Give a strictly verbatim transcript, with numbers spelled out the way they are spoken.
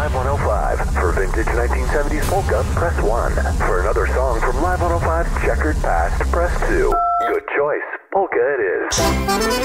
Live one oh five. For vintage nineteen seventies polka, press one. For another song from Live one oh five's checkered past, press two. Good choice. Polka it is.